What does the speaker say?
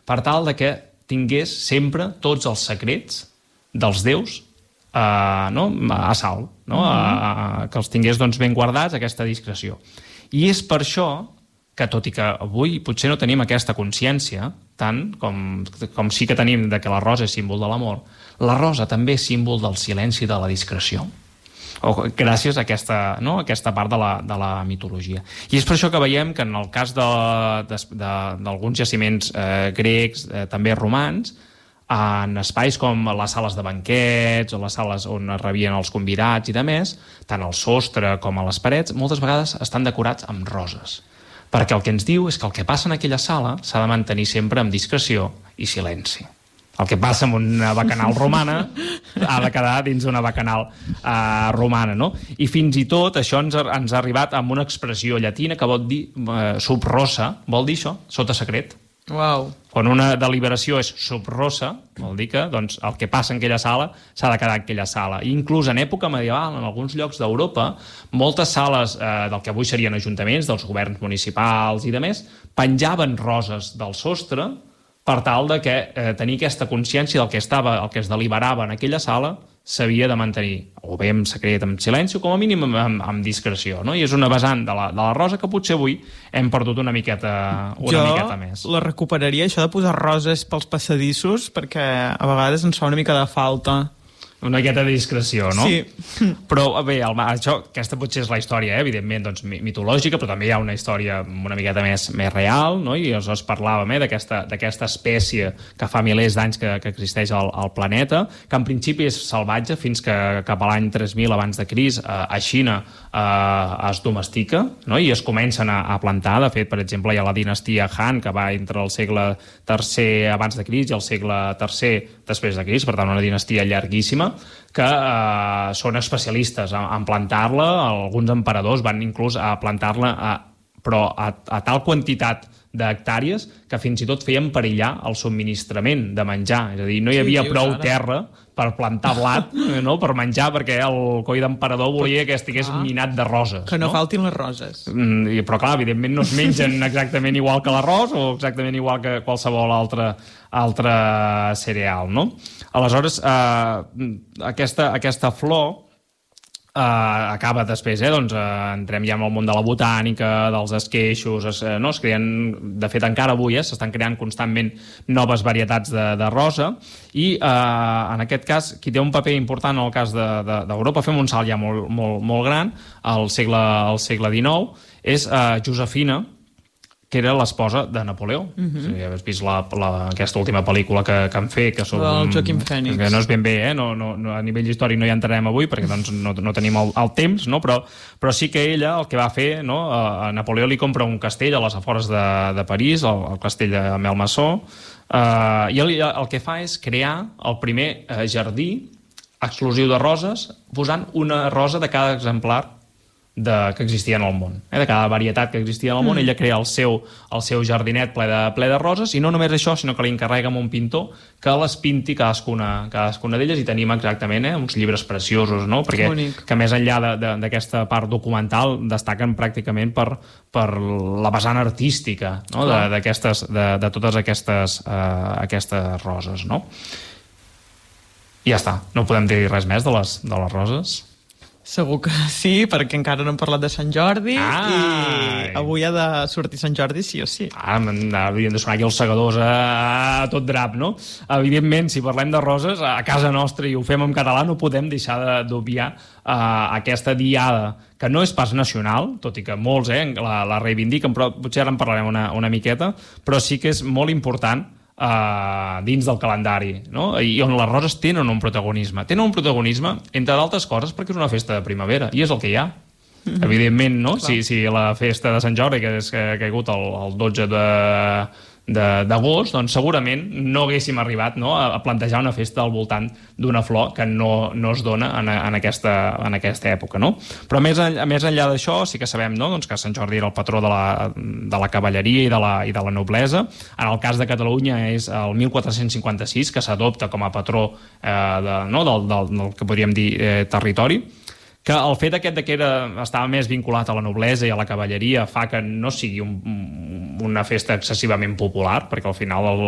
per tal de que tingués sempre tots els secrets dels déus a salt, que els tingués ben guardats, aquesta discreció. I és per això que, tot i que avui potser no tenim aquesta consciència, tant com sí que tenim de que la rosa és símbol de l'amor, la rosa també és símbol del silenci i de la discreció, gràcies a aquesta part de la mitologia. I és per això que veiem que en el cas d'alguns jaciments grecs, també romans, en espais com les sales de banquets o les sales on es rebien els convidats i de més, tant al sostre com a les parets, moltes vegades estan decorats amb roses. Perquè el que ens diu és que el que passa en aquella sala s'ha de mantenir sempre amb discreció i silenci. El que passa en una bacanal romana ha de quedar dins d'una bacanal romana, no? I fins i tot això ens ha arribat amb una expressió llatina que vol dir sub rosa, vol dir això, sota secret. Wow. Quan una deliberació és sub rosa, vol dir que el que passa en aquella sala s'ha de quedar en aquella sala. I inclús en època medieval, en alguns llocs d'Europa, moltes sales del que avui serien ajuntaments, dels governs municipals i de més, penjaven roses del sostre per tal de que tenir aquesta consciència del que es deliberava en aquella sala s'havia de mantenir, o bé en secret, en silenci, o com a mínim amb discreció, no? I és una vessant de la rosa que potser avui hem perdut una miqueta més. Jo la recuperaria, això de posar roses pels passadissos, perquè a vegades ens fa una mica de falta. Una miqueta de discreció, no? Sí. Però bé, aquesta potser és la història, evidentment, mitològica, però també hi ha una història una miqueta més real, no? I aleshores parlàvem d'aquesta espècie que fa milers d'anys que existeix al planeta, que en principi és salvatge fins que cap a l'any 3000 abans de Crist a Xina es domestica, no? I es comencen a plantar. De fet, per exemple, hi ha la dinastia Han, que va entre el segle III abans de Crist i el segle III després de Crist, per tant, una dinastia llarguíssima, que són especialistes en plantar-la. Alguns emperadors van inclús a plantar-la però a tal quantitat d'hectàrees que fins i tot feien perillar el subministrament de menjar. És a dir, no hi havia prou terra per plantar blat, no? Per menjar, perquè el coi d'emperador volia que estigués minat de roses. Que no faltin les roses. Però clar, evidentment no es mengen exactament igual que l'arròs o exactament igual que qualsevol altre cereal, no? Aleshores, aquesta flor acaba després, entrem ja en el món de la botànica, dels esqueixos, no? Es creen, de fet encara avui s'estan creant constantment noves varietats de rosa i en aquest cas qui té un paper important en el cas d'Europa, fem un salt ja molt gran, al segle XIX, és Josefina, que era l'esposa de Napoleó. Has vist aquesta última pel·lícula que han fet, el Joaquim Phoenix, que no és ben bé, a nivell històric no hi entrarem avui perquè no tenim el temps, però sí que ella el que va fer, a Napoleó li compra un castell a les afores de París, el castell de Melmassó, i el que fa és crear el primer jardí exclusiu de roses, posant una rosa de cada exemplar que existia en el món, de cada varietat que existia en el món. Ella crea el seu jardinet ple de roses, i no només això, sinó que li encarrega a un pintor que les pinti cadascuna d'elles, i tenim exactament uns llibres preciosos, no? Perquè que més enllà d'aquesta part documental destaquen pràcticament per la vessant artística, no? de totes aquestes roses, no? I ja està, no podem dir res més de les roses. Segur que sí, perquè encara no hem parlat de Sant Jordi i avui ha de sortir Sant Jordi sí o sí. Haurien de sonar aquí els segadors a tot drap, no? Evidentment, si parlem de roses, a casa nostra, i ho fem en català, no podem deixar d'obviar aquesta diada, que no és pas nacional, tot i que molts la reivindiquen, però potser ara en parlarem una miqueta, però sí que és molt important dins del calendari, no? I on les roses tenen un protagonisme. Tenen un protagonisme, entre d'altres coses, perquè és una festa de primavera, i és el que hi ha. Evidentment, no? Si la festa de Sant Jordi, que ha caigut el 12 d'agost, doncs segurament no haguéssim arribat a plantejar una festa al voltant d'una flor que no es dona en aquesta època, no? Però més enllà d'això, sí que sabem que Sant Jordi era el patró de la cavalleria i de la noblesa. En el cas de Catalunya és el 1456 que s'adopta com a patró del que podríem dir territori, que el fet aquest que estava més vinculat a la noblesa i a la cavalleria fa que no sigui una festa excessivament popular, perquè al final